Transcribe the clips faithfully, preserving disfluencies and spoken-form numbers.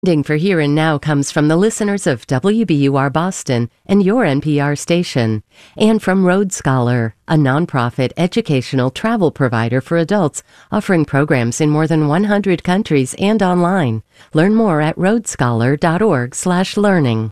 Funding for Here and Now comes from the listeners of W B U R Boston and your N P R station, and from Road Scholar, a nonprofit educational travel provider for adults offering programs in more than one hundred countries and online. Learn more at roadscholar.org slash learning.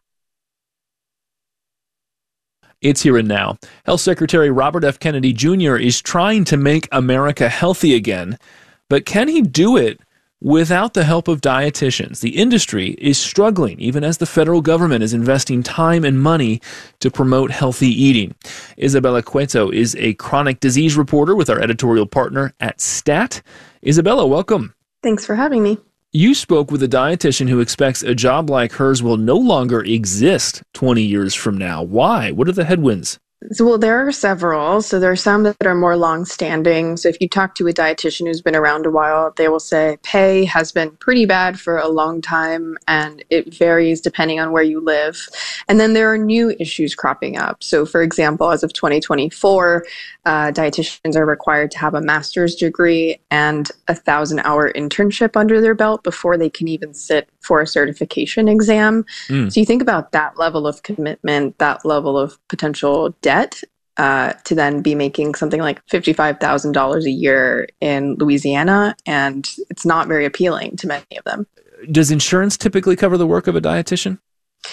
It's Here and Now. Health Secretary Robert F. Kennedy Junior is trying to make America healthy again, but can he do it without the help of dietitians? The industry is struggling, even as the federal government is investing time and money to promote healthy eating. Isabella Cueto is a chronic disease reporter with our editorial partner at STAT. Isabella, welcome. Thanks for having me. You spoke with a dietitian who expects a job like hers will no longer exist twenty years from now. Why? What are the headwinds? So, well, there are several. So there are some that are more long-standing. So if you talk to a dietitian who's been around a while, they will say pay has been pretty bad for a long time, and it varies depending on where you live. And then there are new issues cropping up. So, for example, as of twenty twenty-four, uh, dietitians are required to have a master's degree and a thousand-hour internship under their belt before they can even sit for a certification exam. Mm. So you think about that level of commitment, that level of potential debt, uh, to then be making something like fifty-five thousand dollars a year in Louisiana, and it's not very appealing to many of them. Does insurance typically cover the work of a dietitian?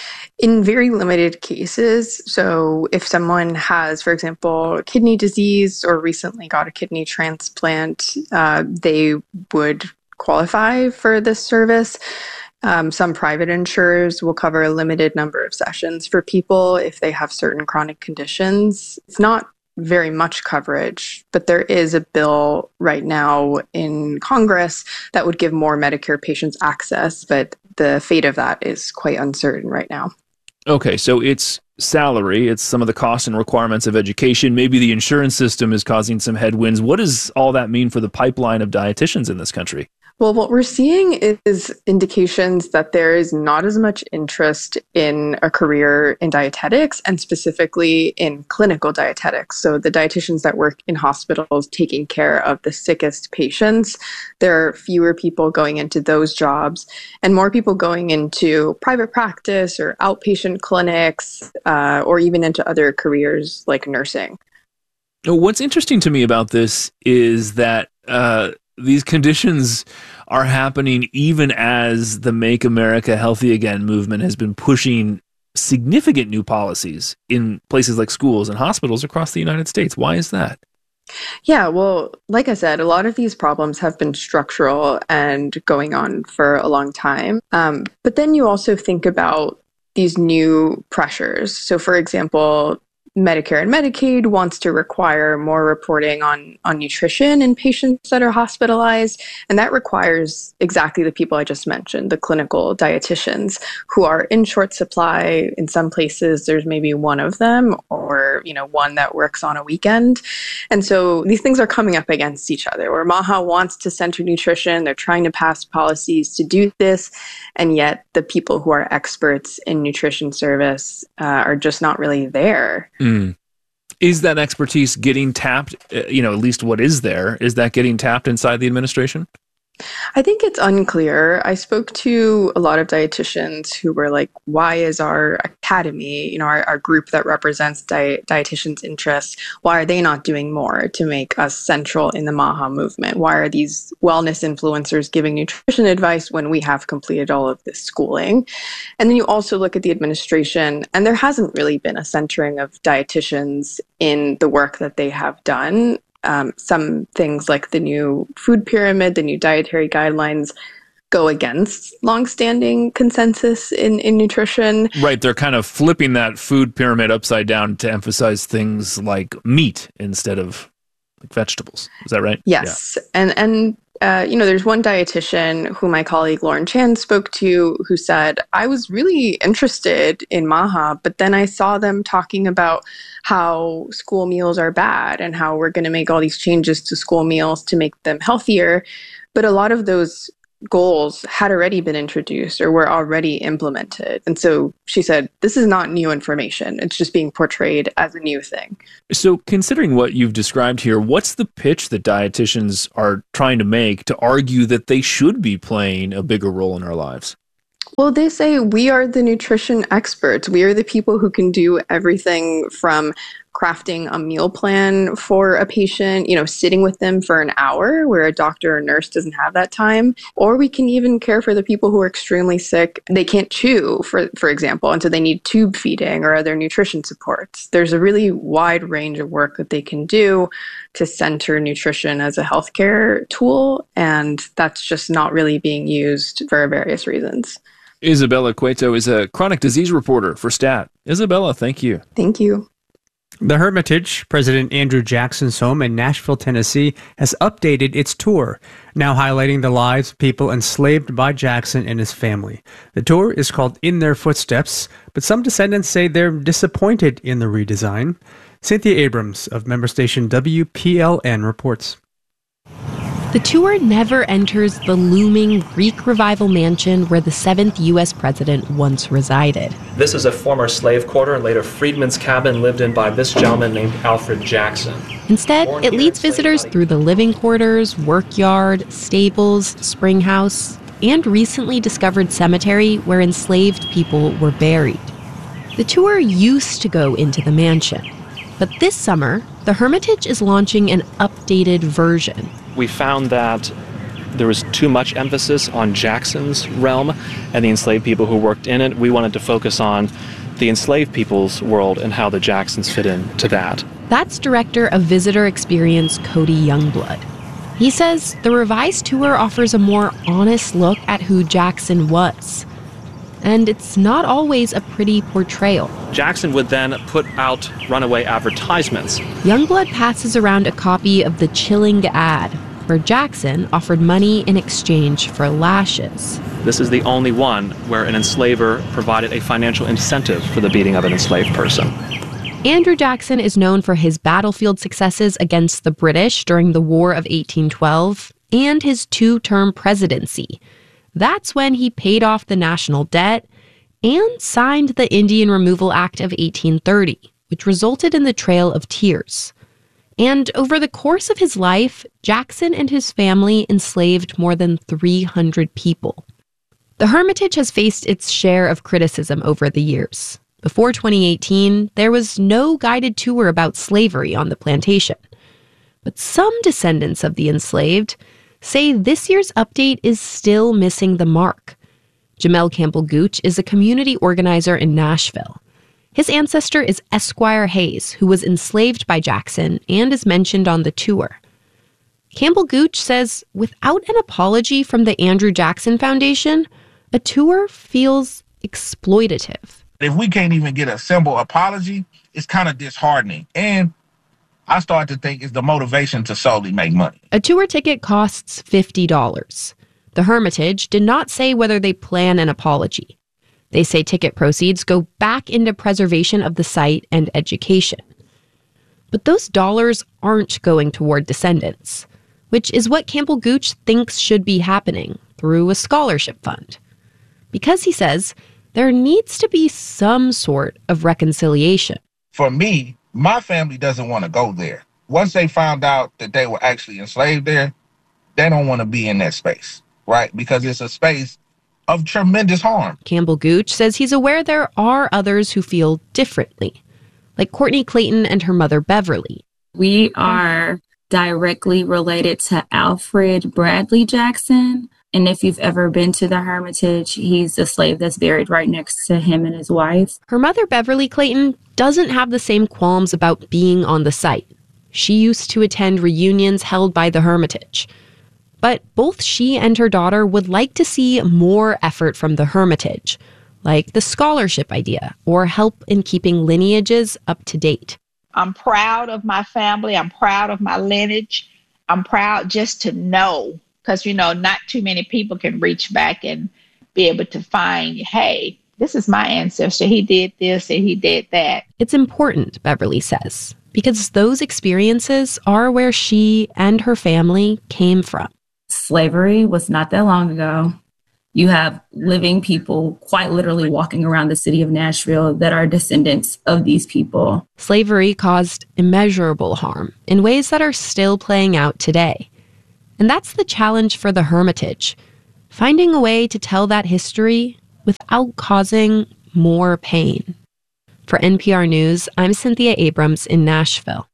In very limited cases. So if someone has, for example, kidney disease or recently got a kidney transplant, uh, they would qualify for this service. Um, some private insurers will cover a limited number of sessions for people if they have certain chronic conditions. It's not very much coverage, but there is a bill right now in Congress that would give more Medicare patients access, but the fate of that is quite uncertain right now. Okay, so it's salary, it's some of the costs and requirements of education. Maybe the insurance system is causing some headwinds. What does all that mean for the pipeline of dietitians in this country? Well, what we're seeing is indications that there is not as much interest in a career in dietetics, and specifically in clinical dietetics. So the dietitians that work in hospitals taking care of the sickest patients, there are fewer people going into those jobs and more people going into private practice or outpatient clinics, uh, or even into other careers like nursing. What's interesting to me about this is that uh, these conditions are happening even as the Make America Healthy Again movement has been pushing significant new policies in places like schools and hospitals across the United States. Why is that? Yeah, well, like I said, a lot of these problems have been structural and going on for a long time. Um, but then you also think about these new pressures. So, for example, Medicare and Medicaid wants to require more reporting on, on nutrition in patients that are hospitalized. And that requires exactly the people I just mentioned, the clinical dietitians who are in short supply. In some places, there's maybe one of them or, you know, one that works on a weekend. And so these things are coming up against each other, where MAHA wants to center nutrition. They're trying to pass policies to do this. And yet the people who are experts in nutrition service uh, are just not really there. Mm. Is that expertise getting tapped? Uh, you know, at least what is there? Is that getting tapped inside the administration? I think it's unclear. I spoke to a lot of dietitians who were like, why is our academy, you know, our, our group that represents diet, dietitians' interests, why are they not doing more to make us central in the MAHA movement? Why are these wellness influencers giving nutrition advice when we have completed all of this schooling? And then you also look at the administration, and there hasn't really been a centering of dietitians in the work that they have done. Um, some things like the new food pyramid, the new dietary guidelines go against longstanding consensus in, in nutrition. Right. They're kind of flipping that food pyramid upside down to emphasize things like meat instead of like vegetables. Is that right? Yes. Yeah. And, and uh, you know, there's one dietitian who my colleague Lauren Chan spoke to who said, I was really interested in MAHA, but then I saw them talking about how school meals are bad and how we're going to make all these changes to school meals to make them healthier. But a lot of those goals had already been introduced or were already implemented. And so she said, this is not new information. It's just being portrayed as a new thing. So considering what you've described here, what's the pitch that dietitians are trying to make to argue that they should be playing a bigger role in our lives? Well, they say we are the nutrition experts. We are the people who can do everything from crafting a meal plan for a patient, you know, sitting with them for an hour where a doctor or nurse doesn't have that time. Or we can even care for the people who are extremely sick. They can't chew, for, for example, and so they need tube feeding or other nutrition supports. There's a really wide range of work that they can do to center nutrition as a healthcare tool, and that's just not really being used for various reasons. Isabella Cueto is a chronic disease reporter for STAT. Isabella, thank you. Thank you. The Hermitage, President Andrew Jackson's home in Nashville, Tennessee, has updated its tour, now highlighting the lives of people enslaved by Jackson and his family. The tour is called In Their Footsteps, but some descendants say they're disappointed in the redesign. Cynthia Abrams of member station W P L N reports. The tour never enters the looming Greek Revival mansion where the seventh U S president once resided. This is a former slave quarter and later freedman's cabin lived in by this gentleman named Alfred Jackson. Instead, it leads visitors through the living quarters, workyard, stables, spring house, and recently discovered cemetery where enslaved people were buried. The tour used to go into the mansion, but this summer, the Hermitage is launching an updated version. We found that there was too much emphasis on Jackson's realm and the enslaved people who worked in it. We wanted to focus on the enslaved people's world and how the Jacksons fit into that. That's Director of Visitor Experience Cody Youngblood. He says the revised tour offers a more honest look at who Jackson was. And it's not always a pretty portrayal. Jackson would then put out runaway advertisements. Youngblood passes around a copy of the chilling ad, where Jackson offered money in exchange for lashes. This is the only one where an enslaver provided a financial incentive for the beating of an enslaved person. Andrew Jackson is known for his battlefield successes against the British during the War of eighteen twelve and his two-term presidency. That's when he paid off the national debt and signed the Indian Removal Act of eighteen thirty, which resulted in the Trail of Tears. And over the course of his life, Jackson and his family enslaved more than three hundred people. The Hermitage has faced its share of criticism over the years. Before twenty eighteen, there was no guided tour about slavery on the plantation. But some descendants of the enslaved say this year's update is still missing the mark. Jamel Campbell Gooch is a community organizer in Nashville. His ancestor is Esquire Hayes, who was enslaved by Jackson and is mentioned on the tour. Campbell Gooch says without an apology from the Andrew Jackson Foundation, a tour feels exploitative. If we can't even get a simple apology, it's kind of disheartening. And I start to think it's the motivation to solely make money. A tour ticket costs fifty dollars. The Hermitage did not say whether they plan an apology. They say ticket proceeds go back into preservation of the site and education. But those dollars aren't going toward descendants, which is what Campbell Gooch thinks should be happening through a scholarship fund. Because, he says, there needs to be some sort of reconciliation. For me, my family doesn't want to go there. Once they found out that they were actually enslaved there, they don't want to be in that space, right? Because it's a space of tremendous harm. Campbell Gooch says he's aware there are others who feel differently, like Courtney Clayton and her mother Beverly. We are directly related to Alfred Bradley Jackson. And if you've ever been to the Hermitage, he's a slave that's buried right next to him and his wife. Her mother, Beverly Clayton, doesn't have the same qualms about being on the site. She used to attend reunions held by the Hermitage. But both she and her daughter would like to see more effort from the Hermitage, like the scholarship idea or help in keeping lineages up to date. I'm proud of my family. I'm proud of my lineage. I'm proud just to know, because, you know, not too many people can reach back and be able to find, hey, this is my ancestor. He did this and he did that. It's important, Beverly says, because those experiences are where she and her family came from. Slavery was not that long ago. You have living people quite literally walking around the city of Nashville that are descendants of these people. Slavery caused immeasurable harm in ways that are still playing out today. And that's the challenge for the Hermitage, finding a way to tell that history without causing more pain. For N P R News, I'm Cynthia Abrams in Nashville.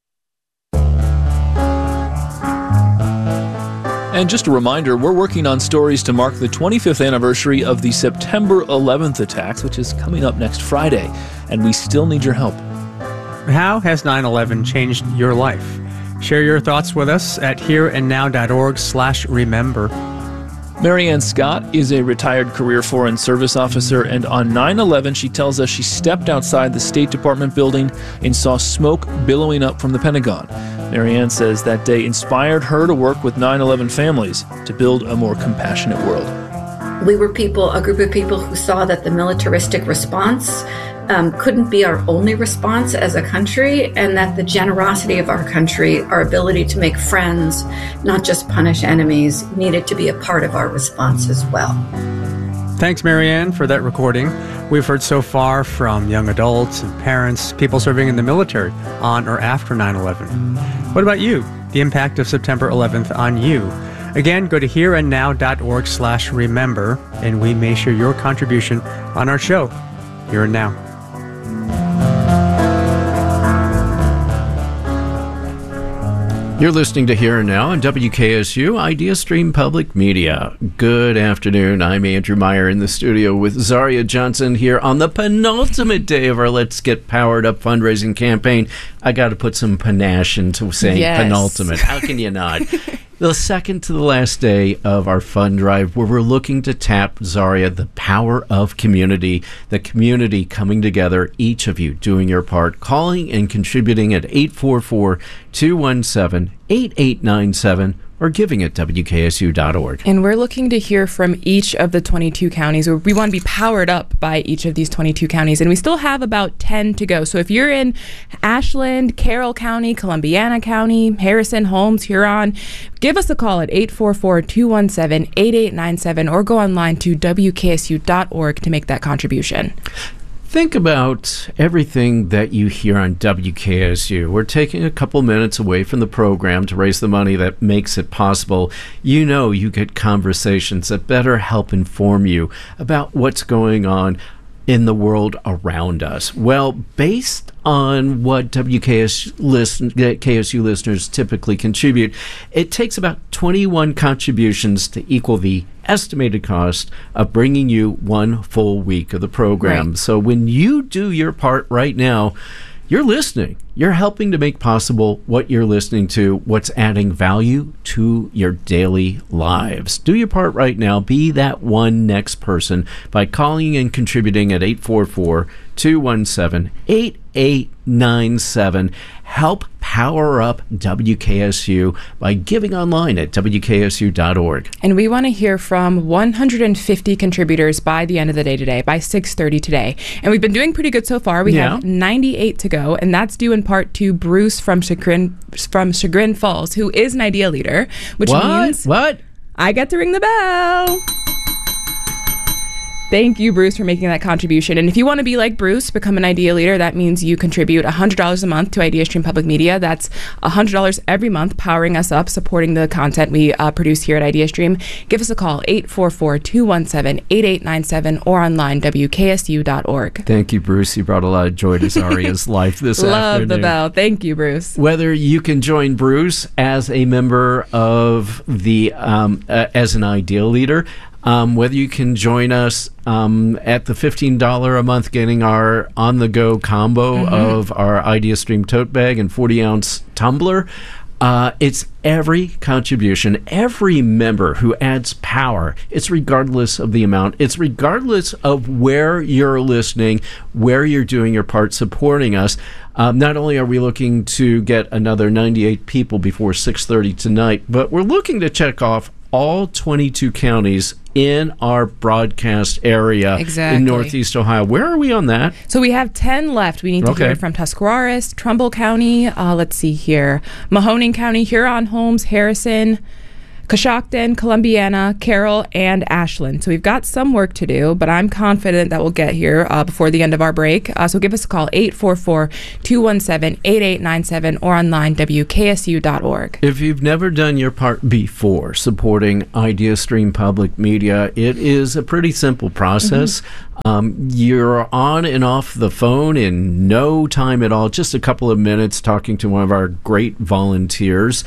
And just a reminder, we're working on stories to mark the twenty-fifth anniversary of the September eleventh attacks, which is coming up next Friday, and we still need your help. How has nine eleven changed your life? Share your thoughts with us at hereandnow.org slash remember. Marianne Scott is a retired career foreign service officer, and on nine eleven, she tells us she stepped outside the State Department building and saw smoke billowing up from the Pentagon. Marianne says that day inspired her to work with nine eleven families to build a more compassionate world. We were people, a group of people who saw that the militaristic response um, couldn't be our only response as a country, and that the generosity of our country, our ability to make friends, not just punish enemies, needed to be a part of our response as well. Thanks, Marianne, for that recording. We've heard so far from young adults and parents, people serving in the military on or after nine eleven. What about you? The impact of September eleventh on you? Again, go to hereandnow.org slash remember, and we may share your contribution on our show, Here and Now. You're listening to Here and Now on W K S U, IdeaStream Public Media. Good afternoon. I'm Andrew Meyer in the studio with Zaria Johnson here on the penultimate day of our Let's Get Powered Up fundraising campaign. I got to put some panache into saying yes. Penultimate. How can you not? The second to the last day of our fund drive, where we're looking to tap, Zaria, the power of community, the community coming together, each of you doing your part, calling and contributing at eight four four, two one seven, eight eight nine seven, or giving at W K S U dot org. And we're looking to hear from each of the twenty-two counties. We want to be powered up by each of these twenty-two counties, and we still have about ten to go. So if you're in Ashland, Carroll County, Columbiana County, Harrison, Holmes, Huron, give us a call at eight four four, two one seven, eight eight nine seven or go online to W K S U dot org to make that contribution. Think about everything that you hear on W K S U. We're taking a couple minutes away from the program to raise the money that makes it possible. You know you get conversations that better help inform you about what's going on in the world around us. Well, based on what W K S U, listen, K S U listeners typically contribute, it takes about twenty-one contributions to equal the estimated cost of bringing you one full week of the program. Right. So when you do your part right now, you're listening. You're helping to make possible what you're listening to, what's adding value to your daily lives. Do your part right now. Be that one next person by calling and contributing at eight four four, two one seven, eight eight nine seven. Help power up W K S U by giving online at W K S U dot org. And we want to hear from one hundred fifty contributors by the end of the day today, by six thirty today. And we've been doing pretty good so far. We yeah. have ninety-eight to go, and that's due in part to Bruce from Chagrin, from Chagrin Falls, who is an IDEA leader, which what? means what? I get to ring the bell. Thank you, Bruce, for making that contribution. And if you want to be like Bruce, become an IDEA leader, that means you contribute one hundred dollars a month to IdeaStream Public Media. That's one hundred dollars every month, powering us up, supporting the content we uh, produce here at IdeaStream. Give us a call, eight four four, two one seven, eight eight nine seven, or online, W K S U dot org. Thank you, Bruce. You brought a lot of joy to Zaria's life this Love afternoon. Love the bell. Thank you, Bruce. Whether you can join Bruce as a member of the, um, uh, as an IDEA leader, Um, whether you can join us um, at the fifteen dollars a month, getting our on-the-go combo mm-hmm. of our IdeaStream tote bag and forty-ounce tumbler. Uh, it's every contribution, every member who adds power. It's regardless of the amount. It's regardless of where you're listening, where you're doing your part, supporting us. Um, not only are we looking to get another ninety-eight people before six thirty tonight, but we're looking to check off all twenty-two counties in our broadcast area exactly. in Northeast Ohio. Where are we on that? So we have ten left. We need to okay. hear from Tuscarawas, Trumbull County, uh, let's see here, Mahoning County, Huron, Holmes, Harrison, Coshocton, Columbiana, Carroll, and Ashland. So we've got some work to do, but I'm confident that we'll get here uh, before the end of our break. Uh, so give us a call, eight four four, two one seven, eight eight nine seven, or online, W K S U dot org. If you've never done your part before supporting IdeaStream Public Media, it is a pretty simple process. Mm-hmm. Um, you're on and off the phone in no time at all, just a couple of minutes talking to one of our great volunteers.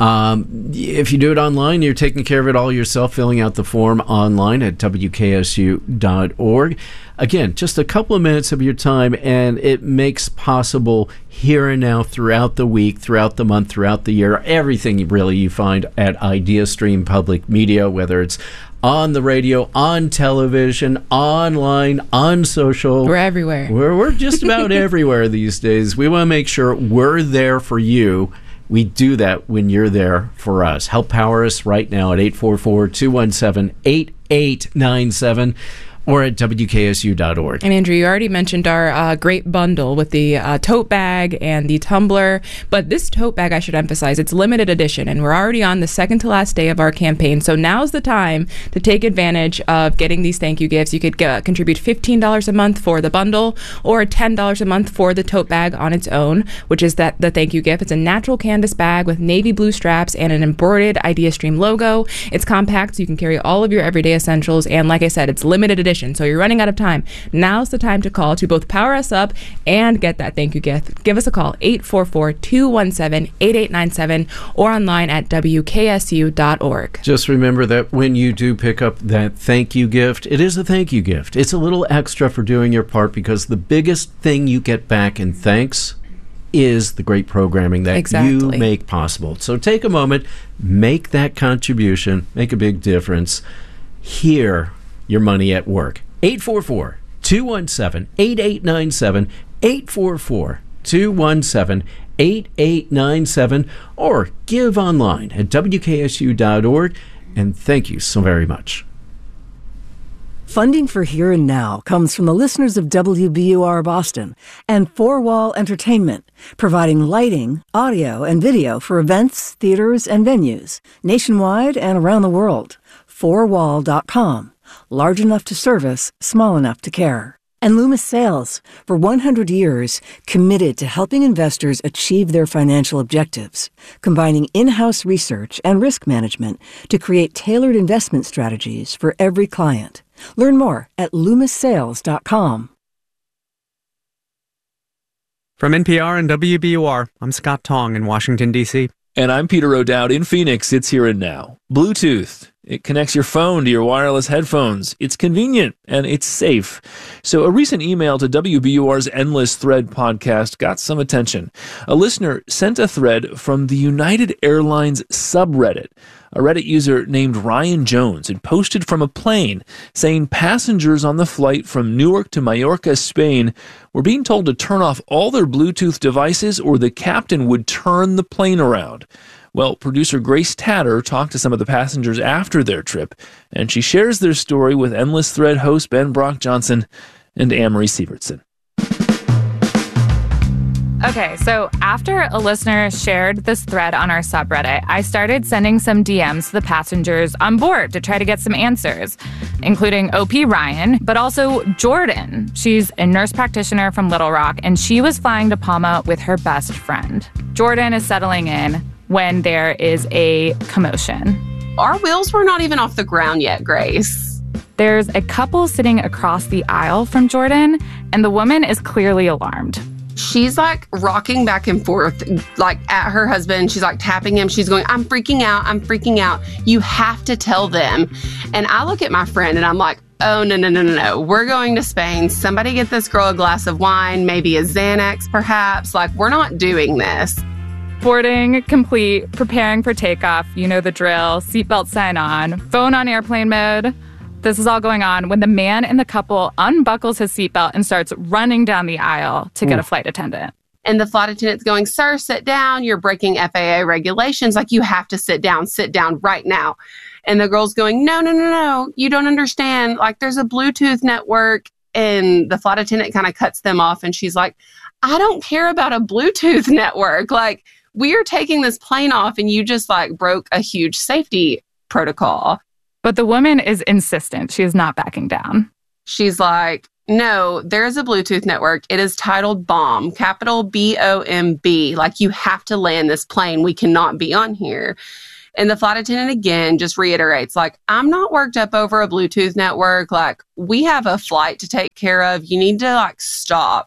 Um, if you do it online, you're taking care of it all yourself, filling out the form online at W K S U dot org. Again, just a couple of minutes of your time, and it makes possible here and now throughout the week, throughout the month, throughout the year, everything really you find at IdeaStream Public Media, whether it's on the radio, on television, online, on social. We're everywhere. We're, we're just about everywhere these days. We want to make sure we're there for you. We do that when you're there for us. Help power us right now at eight four four, two one seven, eight eight nine seven or at W K S U dot org. And Andrew, you already mentioned our uh, great bundle with the uh, tote bag and the tumbler, but this tote bag, I should emphasize, it's limited edition, and we're already on the second to last day of our campaign, so now's the time to take advantage of getting these thank you gifts. You could get, contribute fifteen dollars a month for the bundle, or ten dollars a month for the tote bag on its own, which is that the thank you gift. It's a natural canvas bag with navy blue straps and an embroidered IdeaStream logo. It's compact, so you can carry all of your everyday essentials, and like I said, it's limited edition. So you're running out of time. Now's the time to call to both power us up and get that thank you gift. Give us a call, eight four four, two one seven, eight eight nine seven, or online at W K S U dot org. Just remember that when you do pick up that thank you gift, it is a thank you gift. It's a little extra for doing your part, because the biggest thing you get back in thanks is the great programming that exactly. you make possible. So take a moment, make that contribution, make a big difference. Hear your money at work. eight four four, two one seven, eight eight nine seven, eight four four, two one seven, eight eight nine seven, or give online at W K S U dot org. And thank you so very much. Funding for Here and Now comes from the listeners of W B U R Boston and Four Wall Entertainment, providing lighting, audio, and video for events, theaters, and venues nationwide and around the world. four wall dot com. Large enough to service, small enough to care. And Loomis Sales, for one hundred years, committed to helping investors achieve their financial objectives, combining in-house research and risk management to create tailored investment strategies for every client. Learn more at loomis sales dot com. From N P R and W B U R, I'm Scott Tong in Washington, D C And I'm Peter O'Dowd in Phoenix. It's Here and Now. Bluetooth. It connects your phone to your wireless headphones. It's convenient and it's safe. So a recent email to W B U R's Endless Thread podcast got some attention. A listener sent a thread from the United Airlines subreddit. A Reddit user named Ryan Jones had posted from a plane saying passengers on the flight from Newark to Mallorca, Spain, were being told to turn off all their Bluetooth devices or the captain would turn the plane around. Well, producer Grace Tatter talked to some of the passengers after their trip, and she shares their story with Endless Thread host Ben Brock Johnson and Amory Sievertson. Okay, so after a listener shared this thread on our subreddit, I started sending some D Ms to the passengers on board to try to get some answers, including O P Ryan, but also Jordan. She's a nurse practitioner from Little Rock, and she was flying to Palma with her best friend. Jordan is settling in when there is a commotion. Our wheels were not even off the ground yet, Grace. There's a couple sitting across the aisle from Jordan, and the woman is clearly alarmed. She's like rocking back and forth, like at her husband. She's like tapping him. She's going, I'm freaking out. I'm freaking out. You have to tell them. And I look at my friend and I'm like, oh, no, no, no, no, no. We're going to Spain. Somebody get this girl a glass of wine, maybe a Xanax, perhaps. Like, we're not doing this. Boarding complete, preparing for takeoff. You know the drill. Seatbelt sign on. Phone on airplane mode. This is all going on when the man in the couple unbuckles his seatbelt and starts running down the aisle to get Ooh. a flight attendant. And the flight attendant's going, sir, sit down. You're breaking F A A regulations. Like, you have to sit down. Sit down right now. And the girl's going, no, no, no, no. You don't understand. Like, there's a Bluetooth network. And the flight attendant kind of cuts them off. And she's like, I don't care about a Bluetooth network. Like, we are taking this plane off and you just like broke a huge safety protocol. But the woman is insistent. She is not backing down. She's like, no, there is a Bluetooth network. It is titled BOMB, capital B O M B. Like, you have to land this plane. We cannot be on here. And the flight attendant again just reiterates, like, I'm not worked up over a Bluetooth network. Like, we have a flight to take care of. You need to, like, stop.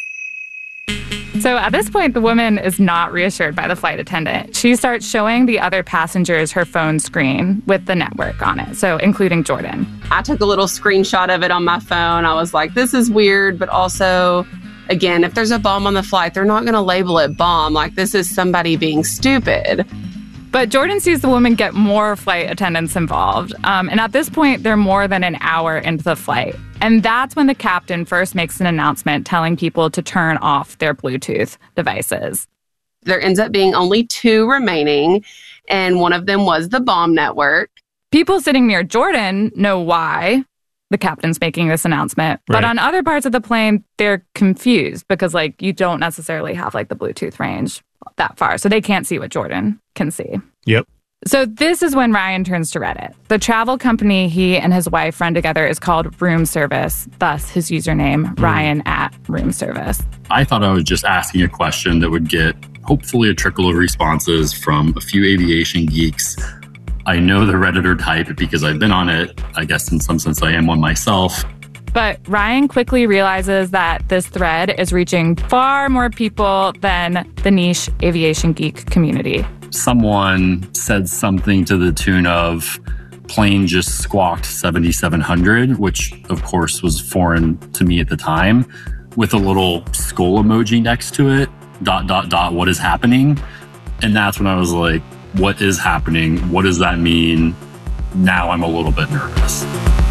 So at this point, the woman is not reassured by the flight attendant. She starts showing the other passengers her phone screen with the network on it, so including Jordan. I took a little screenshot of it on my phone. I was like, this is weird, but also, again, if there's a bomb on the flight, they're not going to label it bomb. Like, this is somebody being stupid. But Jordan sees the woman get more flight attendants involved. Um, and at this point, they're more than an hour into the flight. And that's when the captain first makes an announcement telling people to turn off their Bluetooth devices. There ends up being only two remaining, and one of them was the BOMB network. People sitting near Jordan know why the captain's making this announcement. Right. But on other parts of the plane, they're confused because, like, you don't necessarily have, like, the Bluetooth range that far. So they can't see what Jordan can see. Yep. So this is when Ryan turns to Reddit. The travel company he and his wife run together is called Room Service, thus his username, mm. Ryan at Room Service. I thought I was just asking a question that would get hopefully a trickle of responses from a few aviation geeks. I know the Redditor type because I've been on it. I guess in some sense I am one myself. But Ryan quickly realizes that this thread is reaching far more people than the niche aviation geek community. Someone said something to the tune of, plane just squawked seventy-seven hundred, which of course was foreign to me at the time, with a little skull emoji next to it, dot, dot, dot, what is happening? And that's when I was like, what is happening? What does that mean? Now I'm a little bit nervous.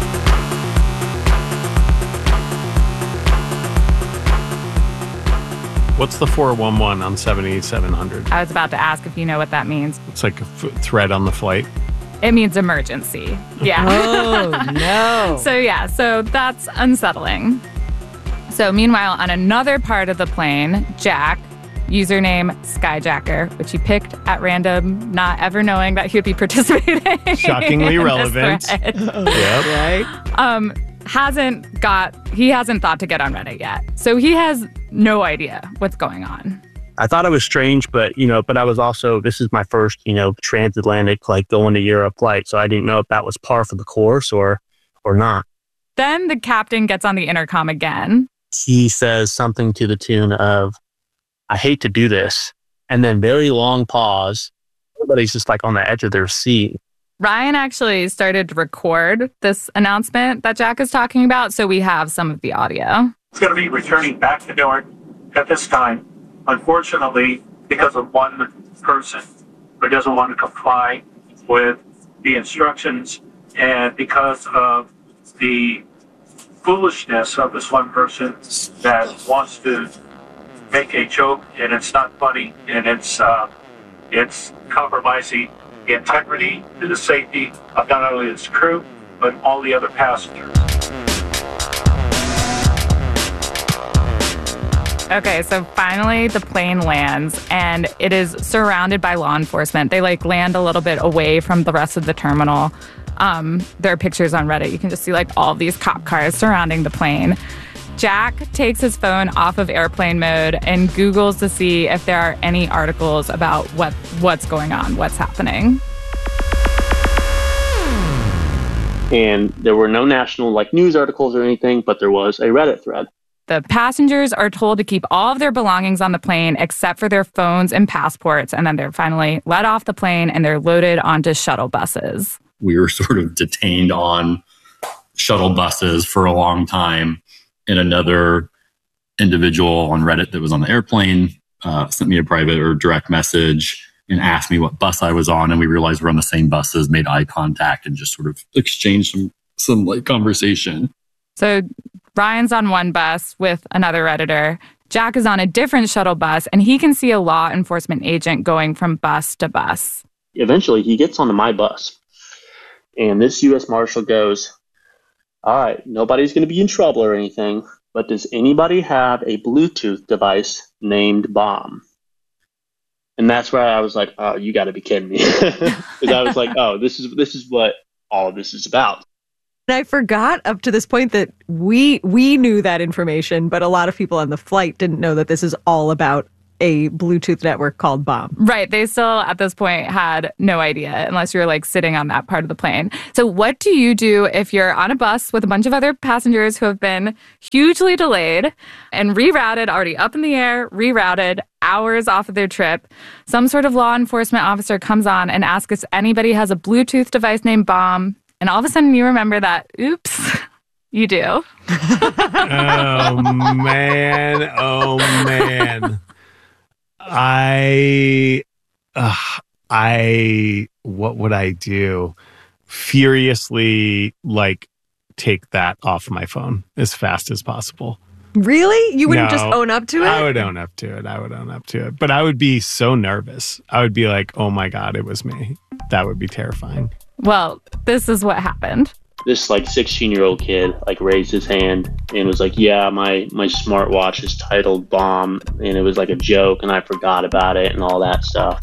What's the four one one on seventy-seven hundred? I was about to ask if you know what that means. It's like a f- thread on the flight. It means emergency. Yeah. Oh, no. So, yeah, so that's unsettling. So, meanwhile, on another part of the plane, Jack, username Skyjacker, which he picked at random, not ever knowing that he would be participating. Shockingly in relevant. This thread. Yep. Right? Um, hasn't got, he hasn't thought to get on Reddit yet. So he has no idea what's going on. I thought it was strange, but, you know, but I was also, this is my first, you know, transatlantic, like going to Europe flight. So I didn't know if that was par for the course or, or not. Then the captain gets on the intercom again. He says something to the tune of, I hate to do this. And then very long pause. Everybody's just like on the edge of their seat. Ryan actually started to record this announcement that Jack is talking about, so we have some of the audio. It's going to be returning back to Newark at this time. Unfortunately, because of one person who doesn't want to comply with the instructions, and because of the foolishness of this one person that wants to make a joke, and it's not funny, and it's uh, it's compromising the integrity and the safety of not only its crew, but all the other passengers. Okay, so finally the plane lands, and it is surrounded by law enforcement. They, like, land a little bit away from the rest of the terminal. Um, there are pictures on Reddit. You can just see, like, all of these cop cars surrounding the plane. Jack takes his phone off of airplane mode and Googles to see if there are any articles about what what's going on, what's happening. And there were no national, like, news articles or anything, but there was a Reddit thread. The passengers are told to keep all of their belongings on the plane except for their phones and passports, and then they're finally let off the plane and they're loaded onto shuttle buses. We were sort of detained on shuttle buses for a long time, and another individual on Reddit that was on the airplane uh, sent me a private or direct message and asked me what bus I was on, and we realized we're on the same buses, made eye contact, and just sort of exchanged some some like conversation. So Ryan's on one bus with another Redditor. Jack is on a different shuttle bus, and he can see a law enforcement agent going from bus to bus. Eventually, he gets onto my bus, and this U S Marshal goes, all right, nobody's going to be in trouble or anything, but does anybody have a Bluetooth device named BOMB? And that's where I was like, oh, you got to be kidding me. Because I was like, oh, this is this is what all of this is about. And I forgot up to this point that we we knew that information, but a lot of people on the flight didn't know that this is all about a Bluetooth network called BOMB. Right. They still, at this point, had no idea unless you're like sitting on that part of the plane. So what do you do if you're on a bus with a bunch of other passengers who have been hugely delayed and rerouted, already up in the air, rerouted, hours off of their trip? Some sort of law enforcement officer comes on and asks if anybody has a Bluetooth device named BOMB. And all of a sudden you remember that, oops, you do. Oh, man. Oh, man. I, uh, I, what would I do? Furiously, like, take that off my phone as fast as possible. Really? You wouldn't No, just own up to it? I would own up to it. I would own up to it. But I would be so nervous. I would be like, oh my God, it was me. That would be terrifying. Well, this is what happened. This like sixteen year old kid like raised his hand and was like, yeah, my my smartwatch is titled BOMB, and it was like a joke and I forgot about it and all that stuff.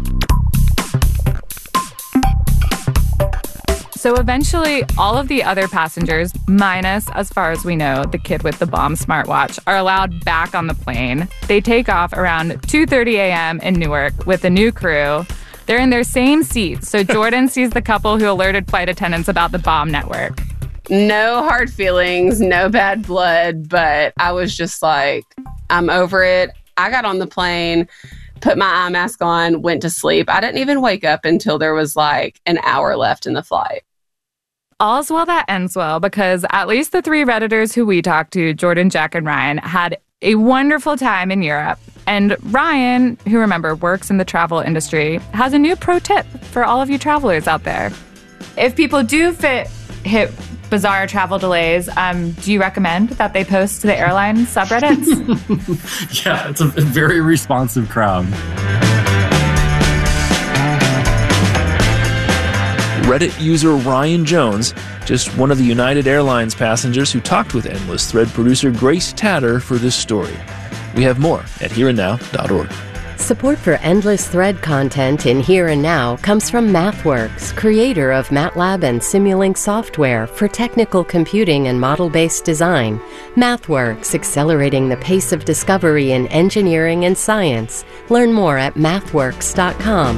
So eventually, all of the other passengers, minus, as far as we know, the kid with the BOMB smartwatch, are allowed back on the plane. They take off around two thirty a.m. in Newark with a new crew. They're in their same seats, so Jordan sees the couple who alerted flight attendants about the BOMB network. No hard feelings, no bad blood, but I was just like, I'm over it. I got on the plane, put my eye mask on, went to sleep. I didn't even wake up until there was like an hour left in the flight. All's well that ends well, because at least the three Redditors who we talked to, Jordan, Jack, and Ryan, had a wonderful time in Europe. And Ryan, who remember works in the travel industry, has a new pro tip for all of you travelers out there. If people do fit hit bizarre travel delays, um, do you recommend that they post to the airline subreddits? Yeah, it's a very responsive crowd. Reddit user Ryan Jones, just one of the United Airlines passengers who talked with Endless Thread producer Grace Tatter for this story. We have more at here and now dot org. Support for Endless Thread content in Here and Now comes from MathWorks, creator of MATLAB and Simulink software for technical computing and model-based design. MathWorks, accelerating the pace of discovery in engineering and science. Learn more at mathworks dot com.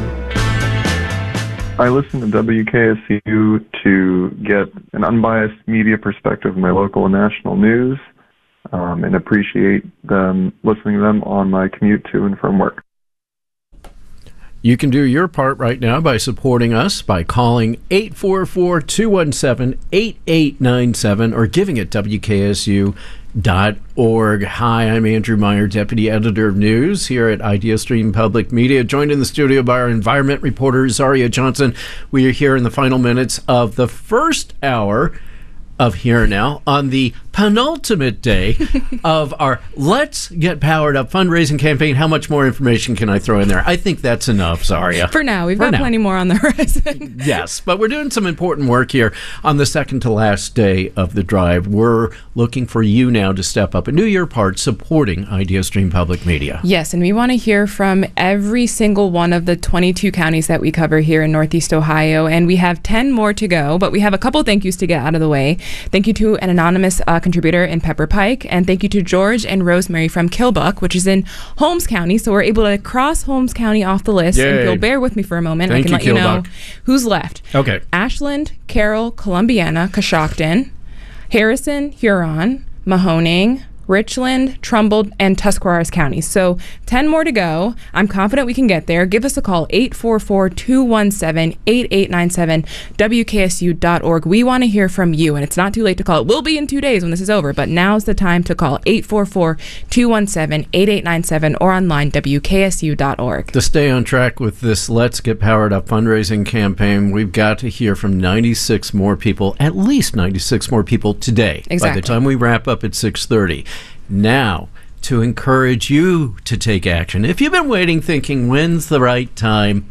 I listen to W K S U to get an unbiased media perspective of my local and national news, um, and appreciate them listening to them on my commute to and from work. You can do your part right now by supporting us by calling eight four four, two one seven, eight eight nine seven or giving at W K S U dot org. Hi, I'm Andrew Meyer, Deputy Editor of News here at IdeaStream Public Media, joined in the studio by our environment reporter, Zaria Johnson. We are here in the final minutes of the first hour of Here and Now on the penultimate day of our Let's Get Powered Up fundraising campaign. How much more information can I throw in there? I think that's enough, Zaria. For now. We've For got now. plenty more on the horizon. Yes, but we're doing some important work here on the second to last day of the drive. We're looking for you now to step up and do your part supporting IdeaStream Public Media. Yes, and we want to hear from every single one of the twenty-two counties that we cover here in Northeast Ohio, and we have ten more to go, but we have a couple thank yous to get out of the way. Thank you to an anonymous uh, contributor in Pepper Pike, and thank you to George and Rosemary from Killbuck, which is in Holmes County. So we're able to cross Holmes County off the list. Yay. And if you'll bear with me for a moment, Thank I can you, let you know Killbuck. who's left. Okay. Ashland, Carroll, Columbiana, Coshocton, Harrison, Huron, Mahoning, Richland, Trumbull, and Tuscarawas counties. So ten more to go. I'm confident we can get there. Give us a call, eight four four, two one seven, eight eight nine seven, W K S U dot org. We want to hear from you, and it's not too late to call. It will be in two days when this is over, but now's the time to call, eight four four, two one seven, eight eight nine seven, or online, W K S U dot org. To stay on track with this Let's Get Powered Up fundraising campaign, we've got to hear from ninety-six more people, at least ninety-six more people today. Exactly. By the time we wrap up at six thirty. Now, to encourage you to take action. If you've been waiting thinking, when's the right time?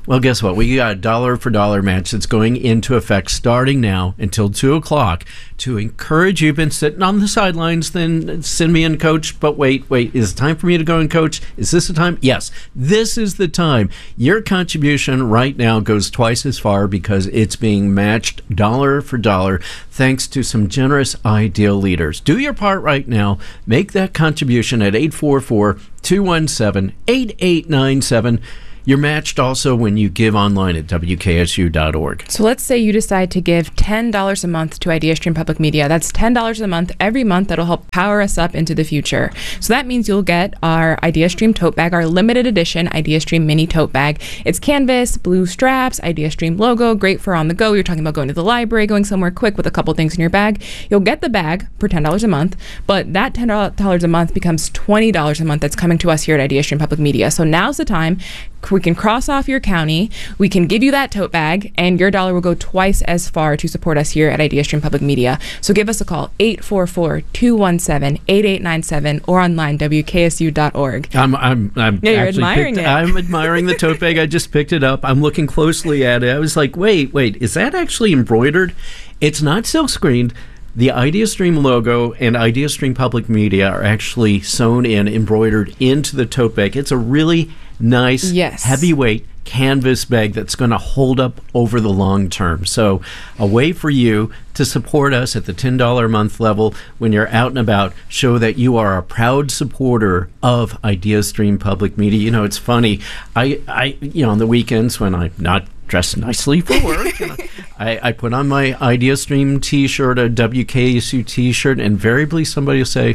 Well, guess what? We got a dollar for dollar match that's going into effect starting now until two o'clock to encourage you. You've been sitting on the sidelines, then send me in, coach. But wait, wait, is it time for me to go in, coach? Is this the time? Yes, this is the time. Your contribution right now goes twice as far because it's being matched dollar for dollar thanks to some generous Ideal leaders. Do your part right now. Make that contribution at eight four four, two one seven, eight eight nine seven. You're matched also when you give online at W K S U dot org. So let's say you decide to give ten dollars a month to IdeaStream Public Media. That's ten dollars a month every month that'll help power us up into the future. So that means you'll get our IdeaStream tote bag, our limited edition IdeaStream mini tote bag. It's canvas, blue straps, IdeaStream logo, great for on the go. You're talking about going to the library, going somewhere quick with a couple things in your bag. You'll get the bag for ten dollars a month, but that ten dollars a month becomes twenty dollars a month that's coming to us here at IdeaStream Public Media. So now's the time. We can cross off your county, we can give you that tote bag, and your dollar will go twice as far to support us here at IdeaStream Public Media. So give us a call, eight four four, two one seven, eight eight nine seven, or online, W K S U dot org. I'm, I'm, I'm yeah, you're actually admiring picked, it. I'm admiring the tote bag. I just picked it up. I'm looking closely at it. I was like, wait, wait, is that actually embroidered? It's not silk screened. The IdeaStream logo and IdeaStream Public Media are actually sewn in, embroidered into the tote bag. It's a really nice, yes. heavyweight canvas bag that's going to hold up over the long term. So a way for you to support us at the ten dollars a month level when you're out and about. Show that you are a proud supporter of IdeaStream Public Media. You know, it's funny. I, I you know, on the weekends when I'm not dressed nicely for work, you know, I, I put on my IdeaStream t-shirt, a W K S U t-shirt, and invariably somebody will say,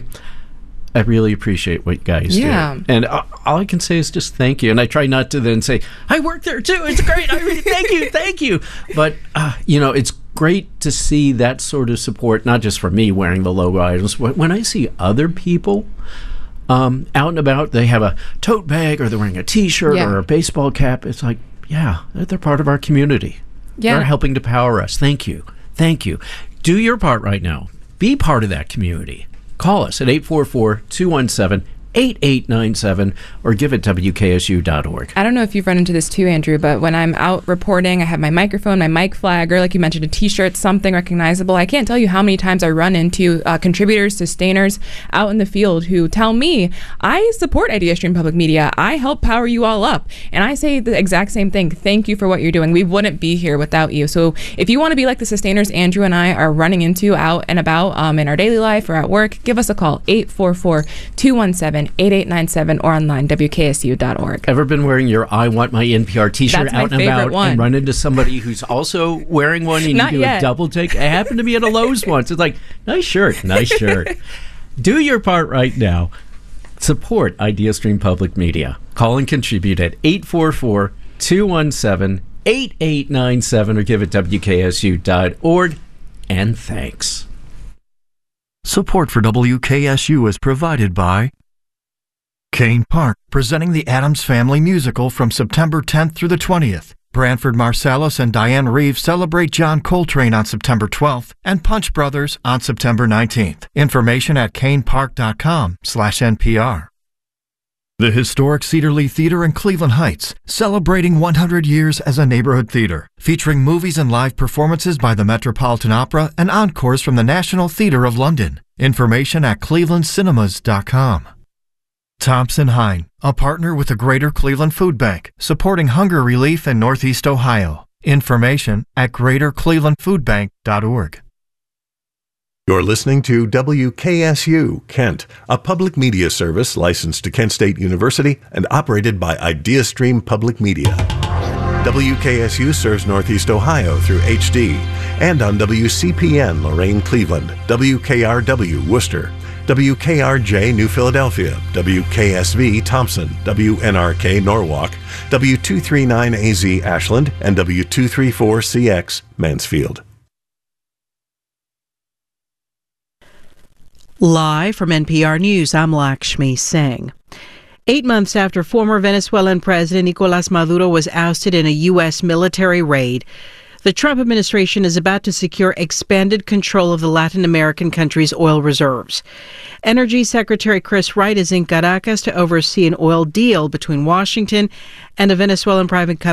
I really appreciate what you guys yeah. do. And uh, all I can say is just thank you. And I try not to then say, I work there too. It's great. I really, thank you. Thank you. But, uh, you know, it's great to see that sort of support, not just for me wearing the logo items. When I see other people um, out and about, they have a tote bag or they're wearing a t-shirt yeah. or a baseball cap. It's like, yeah, they're part of our community. Yeah. They're helping to power us. Thank you. Thank you. Do your part right now. Be part of that community. Call us at eight four four, two one seven, eight eight nine seven or give it W K S U dot org. I don't know if you've run into this too, Andrew, but when I'm out reporting, I have my microphone, my mic flag, or like you mentioned, a t-shirt, something recognizable. I can't tell you how many times I run into uh, contributors, sustainers out in the field who tell me, I support IdeaStream Public Media. I help power you all up. And I say the exact same thing. Thank you for what you're doing. We wouldn't be here without you. So if you want to be like the sustainers Andrew and I are running into out and about um, in our daily life or at work, give us a call, eight four four, two one seven, eight eight nine seven or online, W K S U dot org. Ever been wearing your I Want My N P R t-shirt That's my out and favorite about one. and run into somebody who's also wearing one and Not you do yet. a double take? I happened to be at a Lowe's once. It's like, nice shirt, nice shirt. Do your part right now. Support IdeaStream Public Media. Call and contribute at eight four four, two one seven, eight eight nine seven or give it W K S U dot org. And thanks. Support for W K S U is provided by Kane Park, presenting the Addams Family musical from September tenth through the twentieth. Branford Marsalis and Diane Reeves celebrate John Coltrane on September twelfth and Punch Brothers on September nineteenth. Information at canepark.com slash NPR. The historic Cedar Lee Theater in Cleveland Heights, celebrating one hundred years as a neighborhood theater, featuring movies and live performances by the Metropolitan Opera and encores from the National Theatre of London. Information at cleveland cinemas dot com. Thompson Hine, a partner with the Greater Cleveland Food Bank, supporting hunger relief in Northeast Ohio. Information at greater cleveland food bank dot org. You're listening to W K S U Kent, a public media service licensed to Kent State University and operated by IdeaStream Public Media. W K S U serves Northeast Ohio through H D and on W C P N Lorain Cleveland, W K R W Worcester, W K R J New Philadelphia, W K S V Thompson, W N R K Norwalk, W two thirty-nine A Z Ashland, and W two thirty-four C X Mansfield. Live from N P R News, I'm Lakshmi Singh. Eight months after former Venezuelan President Nicolás Maduro was ousted in a U S military raid, the Trump administration is about to secure expanded control of the Latin American country's oil reserves. Energy Secretary Chris Wright is in Caracas to oversee an oil deal between Washington and a Venezuelan private company.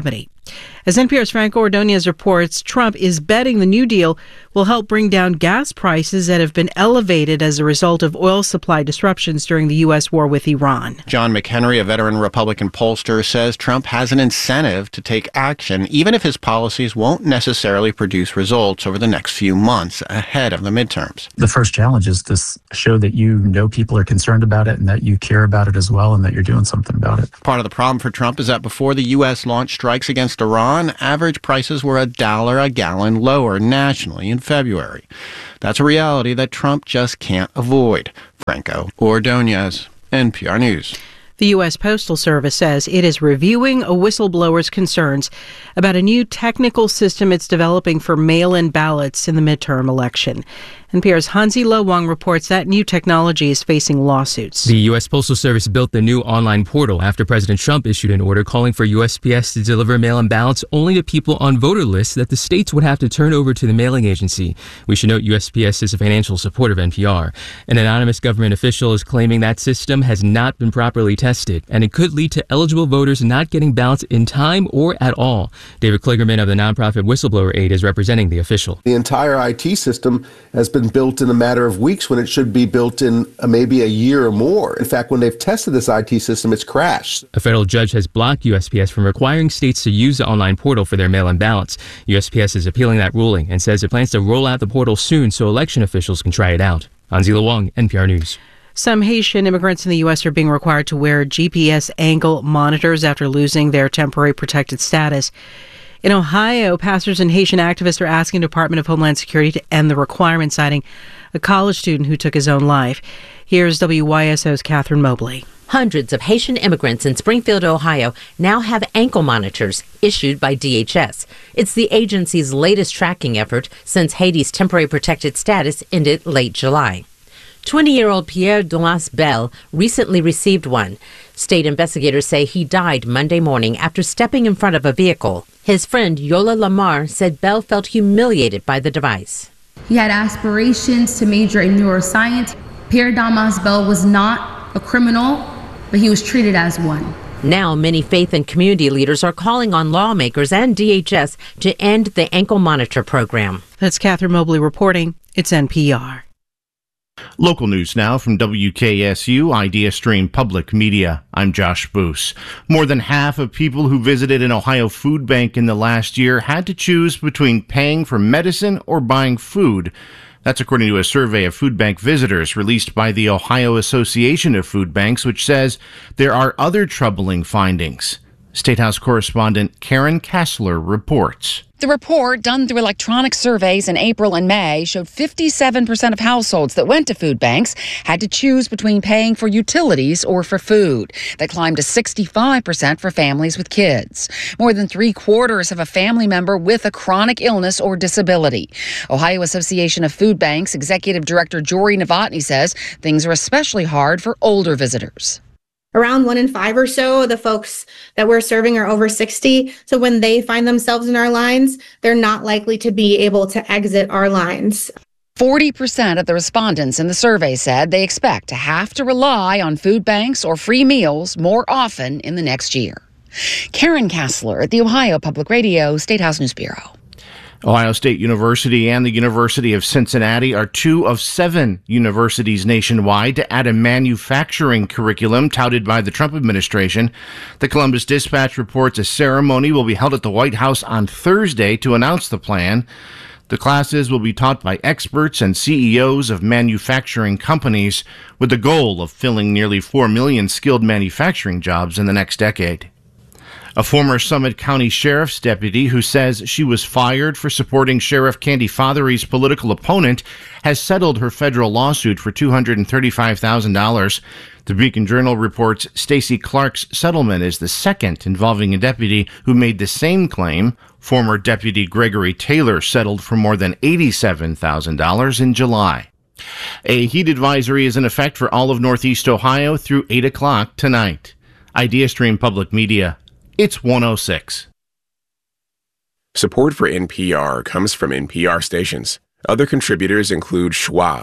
As N P R's Franco Ordonez reports, Trump is betting the New Deal will help bring down gas prices that have been elevated as a result of oil supply disruptions during the U S war with Iran. John McHenry, a veteran Republican pollster, says Trump has an incentive to take action, even if his policies won't necessarily produce results over the next few months ahead of the midterms. The first challenge is to show that you know people are concerned about it and that you care about it as well and that you're doing something about it. Part of the problem for Trump is that before the U S launched strikes against Iran, average prices were a dollar a gallon lower nationally in February. That's a reality that Trump just can't avoid. Franco Ordonez, N P R News. The U S Postal Service says it is reviewing a whistleblower's concerns about a new technical system it's developing for mail-in ballots in the midterm election. N P R's Hansi Lo Wang reports that new technology is facing lawsuits. The U S Postal Service built the new online portal after President Trump issued an order calling for U S P S to deliver mail-in ballots only to people on voter lists that the states would have to turn over to the mailing agency. We should note U S P S is a financial supporter of N P R. An anonymous government official is claiming that system has not been properly tested, and it could lead to eligible voters not getting ballots in time or at all. David Kligerman of the nonprofit Whistleblower Aid is representing the official. The entire I T system has been built in a matter of weeks when it should be built in uh, maybe a year or more. In fact, when they've tested this I T system, it's crashed. A federal judge has blocked U S P S from requiring states to use the online portal for their mail-in ballots. U S P S is appealing that ruling and says it plans to roll out the portal soon so election officials can try it out. Hansi Lo Wang, N P R News. Some Haitian immigrants in the U S are being required to wear G P S angle monitors after losing their temporary protected status. In Ohio, pastors and Haitian activists are asking the Department of Homeland Security to end the requirement, citing a college student who took his own life. Here's W Y S O's Catherine Mobley. Hundreds of Haitian immigrants in Springfield, Ohio, now have ankle monitors issued by D H S. It's the agency's latest tracking effort since Haiti's temporary protected status ended late July. twenty-year-old Pierre Dumas Bell recently received one. State investigators say he died Monday morning after stepping in front of a vehicle. His friend Yola Lamar said Bell felt humiliated by the device. He had aspirations to major in neuroscience. Pierre Dumas Bell was not a criminal, but he was treated as one. Now, many faith and community leaders are calling on lawmakers and D H S to end the ankle monitor program. That's Catherine Mobley reporting. It's N P R. Local news now from W K S U Idea Stream Public Media. I'm Josh Boos. More than half of people who visited an Ohio food bank in the last year had to choose between paying for medicine or buying food. That's according to a survey of food bank visitors released by the Ohio Association of Food Banks, which says there are other troubling findings. State House correspondent Karen Kessler reports. The report, done through electronic surveys in April and May, showed fifty-seven percent of households that went to food banks had to choose between paying for utilities or for food. That climbed to sixty-five percent for families with kids. More than three quarters have a family member with a chronic illness or disability. Ohio Association of Food Banks Executive Director Jory Novotny says things are especially hard for older visitors. Around one in five or so of the folks that we're serving are over sixty. So when they find themselves in our lines, they're not likely to be able to exit our lines. forty percent of the respondents in the survey said they expect to have to rely on food banks or free meals more often in the next year. Karen Kessler at the Ohio Public Radio State House News Bureau. Ohio State University and the University of Cincinnati are two of seven universities nationwide to add a manufacturing curriculum touted by the Trump administration. The Columbus Dispatch reports a ceremony will be held at the White House on Thursday to announce the plan. The classes will be taught by experts and C E Os of manufacturing companies with the goal of filling nearly four million skilled manufacturing jobs in the next decade. A former Summit County Sheriff's deputy who says she was fired for supporting Sheriff Candy Fothery's political opponent has settled her federal lawsuit for two hundred thirty-five thousand dollars. The Beacon Journal reports Stacey Clark's settlement is the second involving a deputy who made the same claim. Former Deputy Gregory Taylor settled for more than eighty-seven thousand dollars in July. A heat advisory is in effect for all of Northeast Ohio through eight o'clock tonight. IdeaStream Public Media. It's one oh six. Support for N P R comes from N P R stations. Other contributors include Schwab.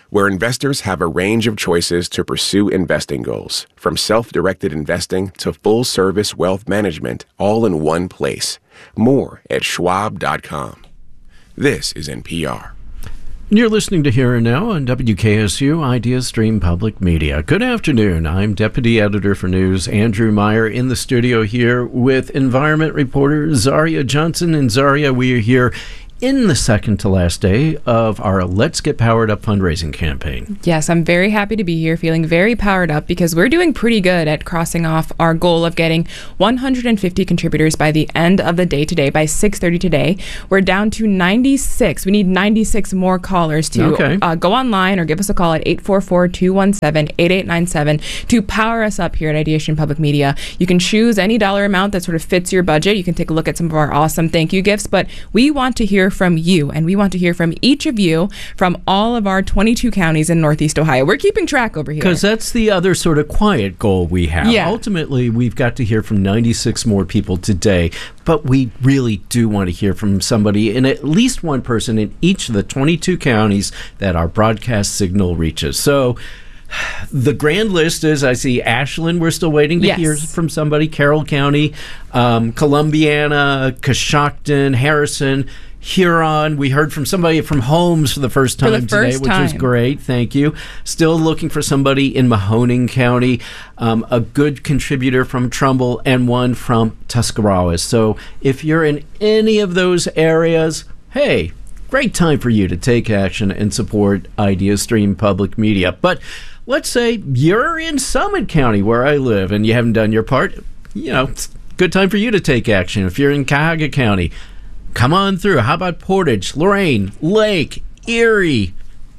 where investors have a range of choices to pursue investing goals, from self-directed investing to full-service wealth management, all in one place. More at schwab dot com. This is N P R. You're listening to Here and Now on W K S U Idea Stream Public Media. Good afternoon. I'm Deputy Editor for News Andrew Meyer in the studio here with environment reporter Zaria Johnson. And Zaria, we are here in the second to last day of our Let's Get Powered Up fundraising campaign. Yes, I'm very happy to be here, feeling very powered up because we're doing pretty good at crossing off our goal of getting one hundred fifty contributors by the end of the day today, by six thirty today. We're down to ninety-six. We need ninety-six more callers to Okay. uh, go online or give us a call at eight four four, two one seven, eight eight nine seven to power us up here at Ideation Public Media. You can choose any dollar amount that sort of fits your budget. You can take a look at some of our awesome thank you gifts, but we want to hear from you, and we want to hear from each of you from all of our twenty-two counties in Northeast Ohio. We're keeping track over here. Because that's the other sort of quiet goal we have. Yeah. Ultimately, we've got to hear from ninety-six more people today, but we really do want to hear from somebody, and at least one person in each of the twenty-two counties that our broadcast signal reaches. So the grand list is, I see Ashland, we're still waiting to Yes. hear from somebody, Carroll County, um, Columbiana, Coshocton, Harrison, Huron. We heard from somebody from Holmes for the first For time the today, first which was time. great. Thank you. Still looking for somebody in Mahoning County, um, a good contributor from Trumbull, and one from Tuscarawas. So if you're in any of those areas, hey, great time for you to take action and support Idea Stream Public Media. But let's say you're in Summit County, where I live, and you haven't done your part. You know, it's a good time for you to take action. If you're in Cuyahoga County, come on through. How about Portage, Lorain, Lake, Erie,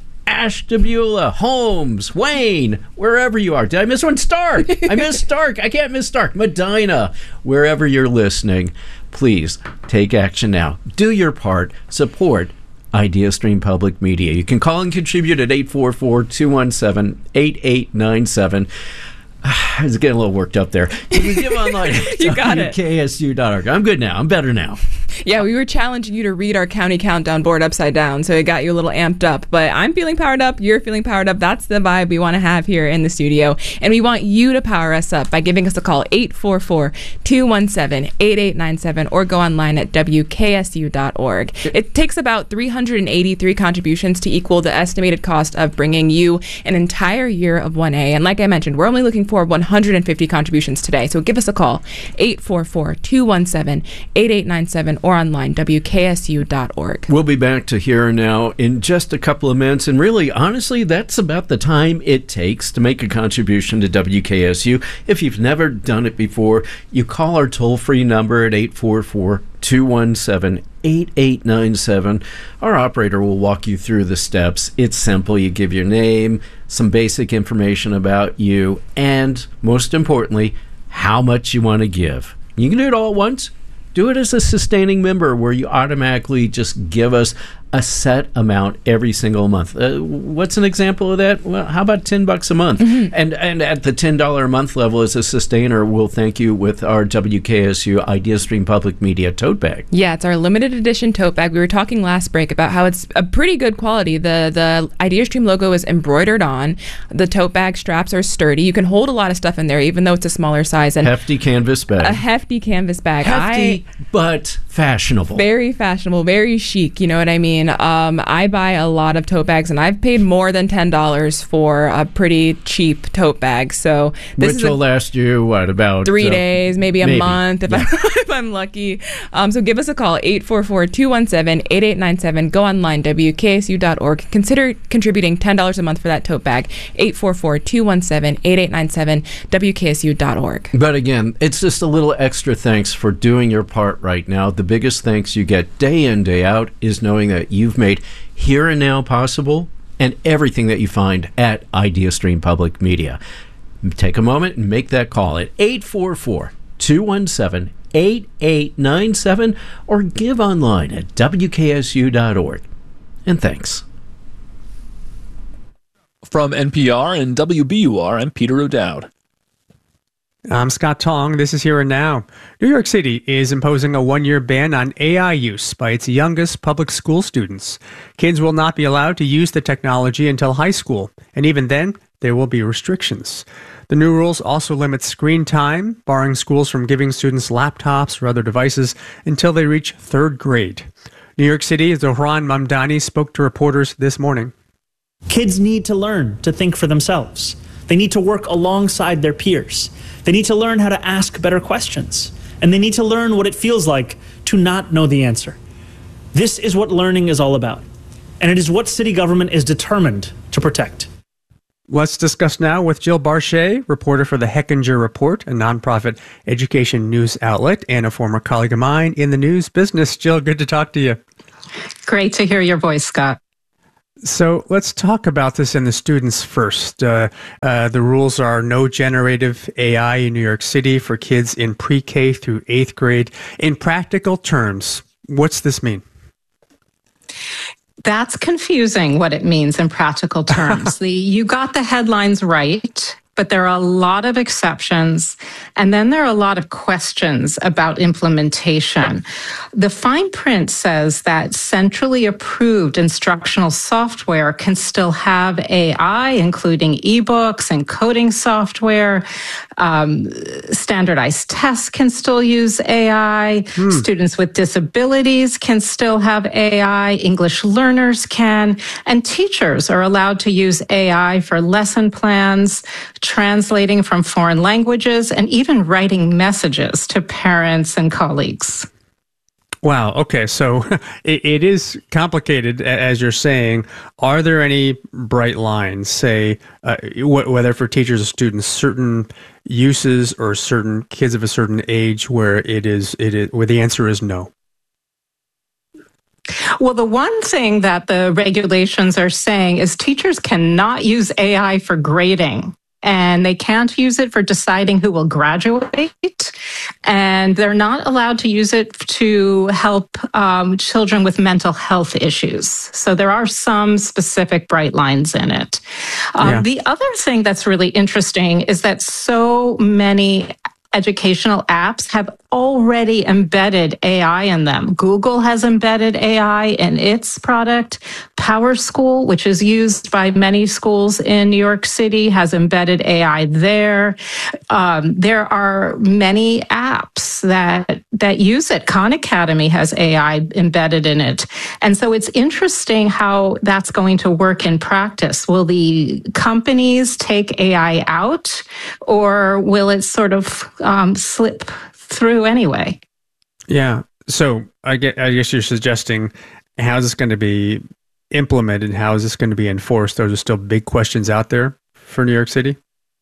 Ashtabula, Holmes, Wayne, wherever you are. Did I miss one? Stark. I missed Stark. I can't miss Stark. Medina, wherever you're listening, please take action now. Do your part. Support Idea Stream Public Media. You can call and contribute at eight four four, two one seven, eight eight nine seven. I was getting a little worked up there. You can give online at You got it. W K S U dot org. I'm good now. I'm better now. Yeah, we were challenging you to read our county countdown board upside down, so it got you a little amped up. But I'm feeling powered up. You're feeling powered up. That's the vibe we want to have here in the studio. And we want you to power us up by giving us a call, eight four four, two one seven, eight eight nine seven, or go online at W K S U dot org. It takes about three hundred eighty-three contributions to equal the estimated cost of bringing you an entire year of one A. And like I mentioned, we're only looking for one hundred fifty contributions today. So give us a call, eight four four, two one seven, eight eight nine seven, or online, W K S U dot org. We'll be back to Here and Now in just a couple of minutes. And really, honestly, that's about the time it takes to make a contribution to W K S U. If you've never done it before, you call our toll-free number at eight four four, two one seven, eight eight nine seven. Our operator will walk you through the steps. It's simple. You give your name, some basic information about you, and most importantly, how much you want to give. You can do it all at once. Do it as a sustaining member where you automatically just give us a set amount every single month. Uh, what's an example of that? Well, how about ten bucks a month? Mm-hmm. And and at the ten dollars a month level as a sustainer, we'll thank you with our W K S U Idea Stream Public Media tote bag. Yeah, it's our limited edition tote bag. We were talking last break about how it's a pretty good quality. The the Idea Stream logo is embroidered on. The tote bag straps are sturdy. You can hold a lot of stuff in there, even though it's a smaller size. And hefty canvas bag. A hefty canvas bag. Hefty, I, but fashionable. Very fashionable, very chic. You know what I mean? Um, I buy a lot of tote bags, and I've paid more than ten dollars for a pretty cheap tote bag. So this Which is will last you, what, about three uh, days, maybe a maybe. month if, Yeah. I'm, if I'm lucky. Um, so give us a call, eight four four, two one seven, eight eight nine seven. Go online, W K S U dot org. Consider contributing ten dollars a month for that tote bag, eight four four, two one seven, eight eight nine seven, W K S U dot org. But again, it's just a little extra thanks for doing your part right now. The biggest thanks you get day in, day out is knowing that you've made Here and Now possible and everything that you find at Idea Stream Public Media. Take a moment and make that call at eight four four, two one seven, eight eight nine seven or give online at W K S U dot org. And thanks. From N P R and W B U R, I'm Peter O'Dowd. I'm Scott Tong. This is Here and Now. New York City is imposing a one-year ban on A I use by its youngest public school students. Kids will not be allowed to use the technology until high school, and even then, there will be restrictions. The new rules also limit screen time, barring schools from giving students laptops or other devices until they reach third grade. New York City's Zohran Mamdani spoke to reporters this morning. Kids need to learn to think for themselves. They need to work alongside their peers. They need to learn how to ask better questions. And they need to learn what it feels like to not know the answer. This is what learning is all about. And it is what city government is determined to protect. Let's discuss now with Jill Barchet, reporter for the Hechinger Report, a nonprofit education news outlet and a former colleague of mine in the news business. Jill, good to talk to you. Great to hear your voice, Scott. So let's talk about this in the students first. Uh, uh, the rules are no generative A I in New York City for kids in pre-K through eighth grade. In practical terms, what's this mean? That's confusing what it means in practical terms. the, you got the headlines right, but there are a lot of exceptions. And then there are a lot of questions about implementation. The fine print says that centrally approved instructional software can still have A I, including ebooks and coding software. Um, standardized tests can still use A I. Hmm. Students with disabilities can still have A I. English learners can. And teachers are allowed to use A I for lesson plans, translating from foreign languages, and even writing messages to parents and colleagues. Wow. Okay. So it, it is complicated, as you're saying. Are there any bright lines, say, uh, wh- whether for teachers or students, certain uses or certain kids of a certain age where it is, it is, where the answer is no? Well, the one thing that the regulations are saying is teachers cannot use A I for grading. And they can't use it for deciding who will graduate. And they're not allowed to use it to help um, children with mental health issues. So there are some specific bright lines in it. Um, yeah. The other thing that's really interesting is that so many educational apps have already embedded A I in them. Google has embedded A I in its product. PowerSchool, which is used by many schools in New York City, has embedded A I there. Um, there are many apps that that use it. Khan Academy has A I embedded in it. And so it's interesting how that's going to work in practice. Will the companies take A I out, or will it sort of um, slip through anyway? Yeah. So I get, I guess you're suggesting, how is this going to be implemented? How is this going to be enforced? Those are still big questions out there for New York City.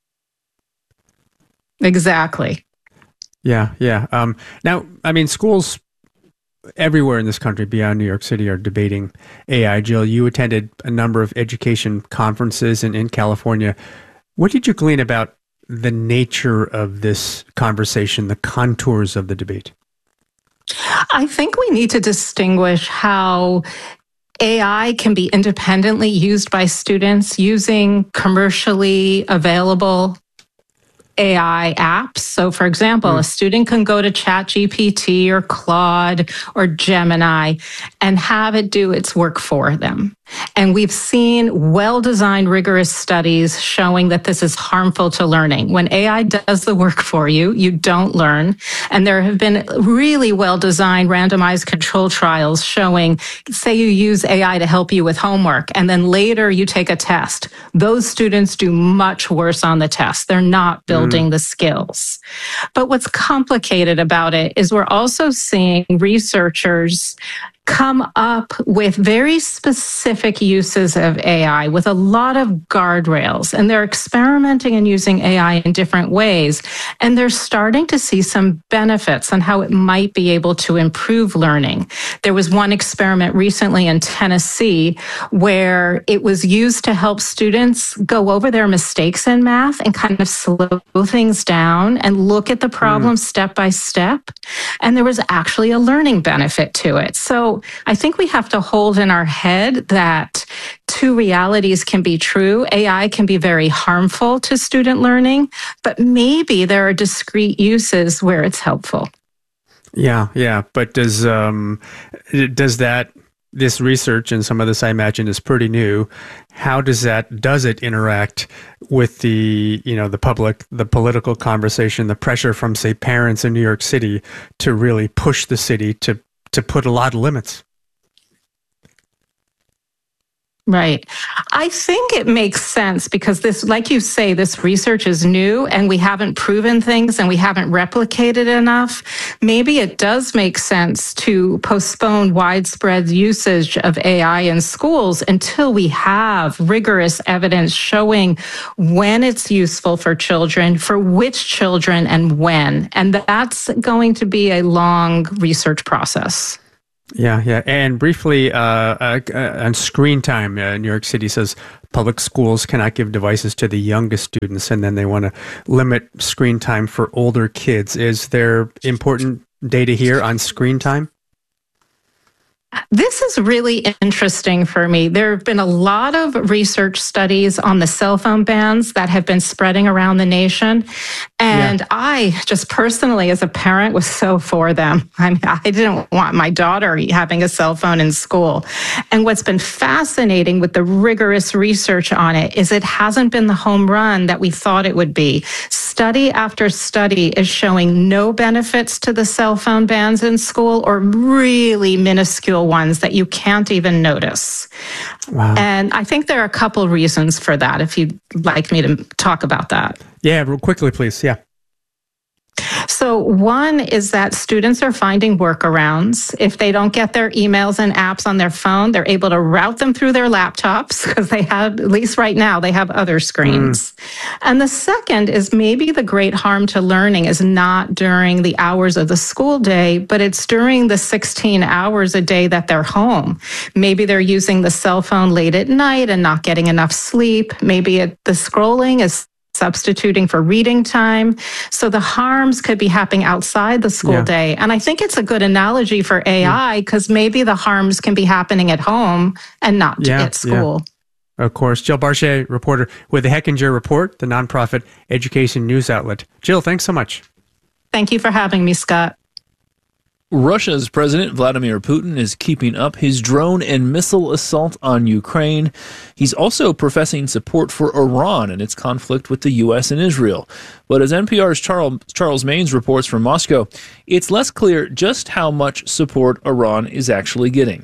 Exactly. Yeah. Yeah. Um, now, I mean, schools everywhere in this country beyond New York City are debating A I. Jill, you attended a number of education conferences in, in California. What did you glean about the nature of this conversation, the contours of the debate? I think we need to distinguish how A I can be independently used by students using commercially available A I apps. So, for example, mm. a student can go to ChatGPT or Claude or Gemini and have it do its work for them. And we've seen well-designed, rigorous studies showing that this is harmful to learning. When A I does the work for you, you don't learn. And there have been really well-designed randomized control trials showing, say you use A I to help you with homework, and then later you take a test. Those students do much worse on the test. They're not building mm. the skills. But what's complicated about it is we're also seeing researchers come up with very specific uses of A I with a lot of guardrails, and they're experimenting and using A I in different ways. And they're starting to see some benefits on how it might be able to improve learning. There was one experiment recently in Tennessee where it was used to help students go over their mistakes in math and kind of slow things down and look at the problem mm. step by step. And there was actually a learning benefit to it. So So I think we have to hold in our head that two realities can be true. A I can be very harmful to student learning, but maybe there are discrete uses where it's helpful. Yeah, yeah. But does um, does that this research, and some of this I imagine is pretty new, how does that does it interact with the you know the public, the political conversation, the pressure from, say, parents in New York City to really push the city to to put a lot of limits? Right. I think it makes sense because this, like you say, this research is new and we haven't proven things and we haven't replicated enough. Maybe it does make sense to postpone widespread usage of A I in schools until we have rigorous evidence showing when it's useful for children, for which children, and when. And that's going to be a long research process. Yeah, yeah. And briefly, uh, uh, on screen time, uh, New York City says public schools cannot give devices to the youngest students, and then they want to limit screen time for older kids. Is there important data here on screen time? This is really interesting for me. There have been a lot of research studies on the cell phone bans that have been spreading around the nation. And yeah. I just personally, as a parent, was so for them. I mean, I didn't want my daughter having a cell phone in school. And what's been fascinating with the rigorous research on it is it hasn't been the home run that we thought it would be. Study after study is showing no benefits to the cell phone bans in school, or really minuscule ones that you can't even notice. Wow. And I think there are a couple reasons for that, if you'd like me to talk about that. Yeah, real quickly, please. Yeah. So one is that students are finding workarounds. If they don't get their emails and apps on their phone, they're able to route them through their laptops because they have, at least right now, they have other screens. Mm. And the second is maybe the great harm to learning is not during the hours of the school day, but it's during the sixteen hours a day that they're home. Maybe they're using the cell phone late at night and not getting enough sleep. Maybe it, the scrolling is substituting for reading time. So the harms could be happening outside the school yeah. day. And I think it's a good analogy for A I because yeah. maybe the harms can be happening at home and not yeah, at school. Yeah. Of course. Jill Barchet, reporter with the Hechinger Report, the nonprofit education news outlet. Jill, thanks so much. Thank you for having me, Scott. Russia's President Vladimir Putin is keeping up his drone and missile assault on Ukraine. He's also professing support for Iran and its conflict with the U S and Israel. But as N P R's Charles, Charles Maynes reports from Moscow, it's less clear just how much support Iran is actually getting.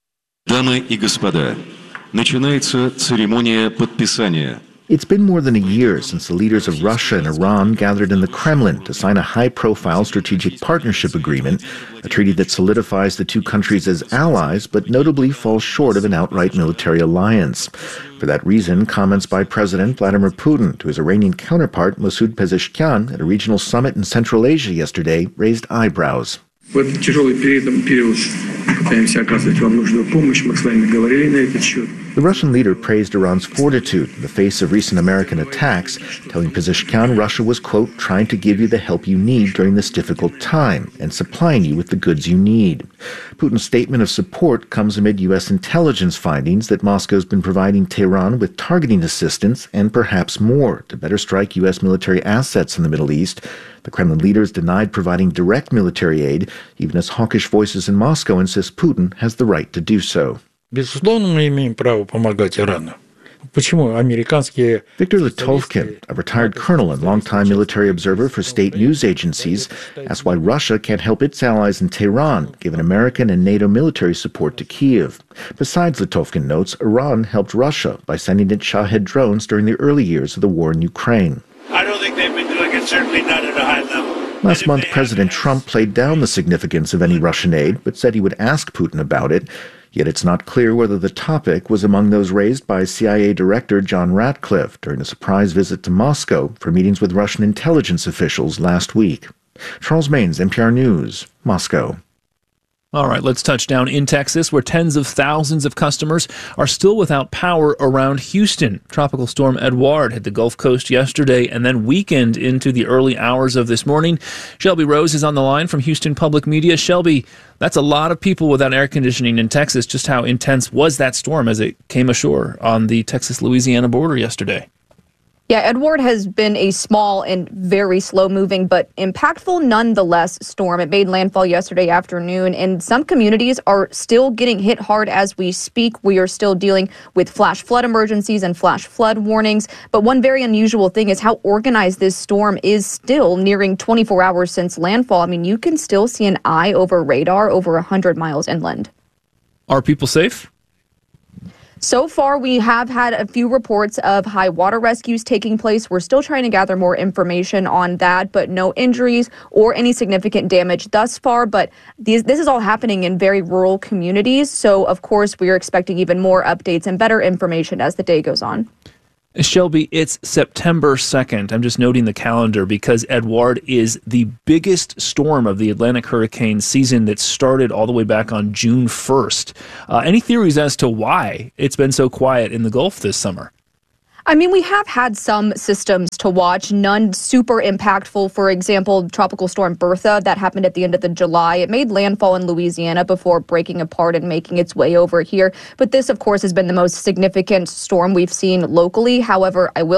Дамы и господа, начинается церемония подписания. It's been more than a year since the leaders of Russia and Iran gathered in the Kremlin to sign a high-profile strategic partnership agreement, a treaty that solidifies the two countries as allies, but notably falls short of an outright military alliance. For that reason, comments by President Vladimir Putin to his Iranian counterpart Masoud Pezeshkian at a regional summit in Central Asia yesterday raised eyebrows. В этот тяжелый период, период пытаемся оказывать вам нужную помощь. Мы с вами говорили на этот счет. The Russian leader praised Iran's fortitude in the face of recent American attacks, telling Pezeshkian Russia was, quote, trying to give you the help you need during this difficult time and supplying you with the goods you need. Putin's statement of support comes amid U S intelligence findings that Moscow's been providing Tehran with targeting assistance and perhaps more to better strike U S military assets in the Middle East. The Kremlin leaders denied providing direct military aid, even as hawkish voices in Moscow insist Putin has the right to do so. Безусловно, мы имеем право помогать Ирану. Почему американские... Viktor Litovkin, a retired colonel and longtime military observer for state news agencies, asked why Russia can't help its allies in Tehran, given American and NATO military support to Kyiv. Besides, Litovkin notes, Iran helped Russia by sending it Shahed drones during the early years of the war in Ukraine. I don't think they've been doing it, certainly not at a high level. Last month, President Trump played down the significance of any Russian aid, but said he would ask Putin about it. Yet it's not clear whether the topic was among those raised by C I A Director John Ratcliffe during a surprise visit to Moscow for meetings with Russian intelligence officials last week. Charles Maynes, N P R News, Moscow. All right, let's touch down in Texas, where tens of thousands of customers are still without power around Houston. Tropical storm Edouard hit the Gulf Coast yesterday and then weakened into the early hours of this morning. Shelby Rose is on the line from Houston Public Media. Shelby, that's a lot of people without air conditioning in Texas. Just how intense was that storm as it came ashore on the Texas-Louisiana border yesterday? Yeah, Edouard has been a small and very slow-moving but impactful nonetheless storm. It made landfall yesterday afternoon, and some communities are still getting hit hard as we speak. We are still dealing with flash flood emergencies and flash flood warnings. But one very unusual thing is how organized this storm is still, nearing twenty-four hours since landfall. I mean, you can still see an eye over radar over one hundred miles inland. Are people safe? So far, we have had a few reports of high water rescues taking place. We're still trying to gather more information on that, but no injuries or any significant damage thus far. But these, this is all happening in very rural communities. So, of course, we are expecting even more updates and better information as the day goes on. Shelby, it's September second. I'm just noting the calendar because Edouard is the biggest storm of the Atlantic hurricane season that started all the way back on June first. Uh, any theories as to why it's been so quiet in the Gulf this summer? I mean, we have had some systems to watch, none super impactful. For example, Tropical Storm Bertha, that happened at the end of the July. It made landfall in Louisiana before breaking apart and making its way over here. But this, of course, has been the most significant storm we've seen locally. However, I will